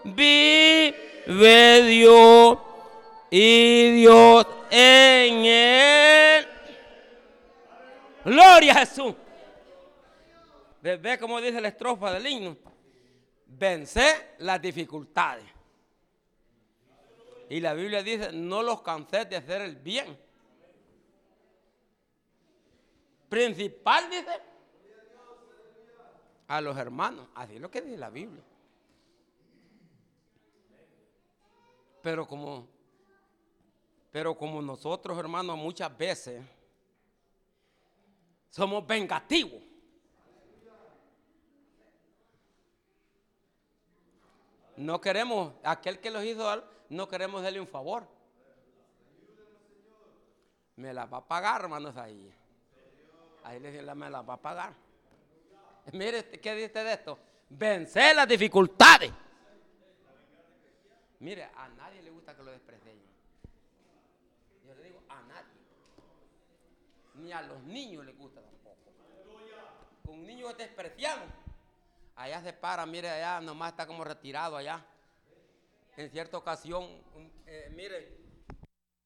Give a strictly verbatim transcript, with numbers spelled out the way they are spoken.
vive Dios y Dios en él. Gloria a Jesús. ¿Ve, ve cómo dice la estrofa del himno? Vencer las dificultades. Y la Biblia dice, no los canséis de hacer el bien. Principal, dice, a los hermanos. Así es lo que dice la Biblia. Pero como, pero como nosotros, hermanos, muchas veces somos vengativos. No queremos, aquel que los hizo algo, no queremos darle un favor. Me la va a pagar, hermanos, ahí. Ahí le dice, me la va a pagar. Mire, ¿qué dice de esto? Vencer las dificultades. Mire, a nadie le gusta que lo desprecien. Yo le digo, a nadie. Ni a los niños les gusta tampoco. Con un niño despreciamos. Allá se para, mire, allá nomás está como retirado allá. En cierta ocasión, eh, mire,